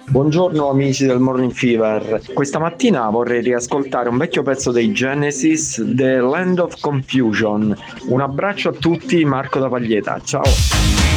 Buongiorno amici del Morning Fever. Questa mattina vorrei riascoltare un vecchio pezzo dei Genesis, The Land of Confusion. Un abbraccio a tutti, Marco da Paglieta. Ciao.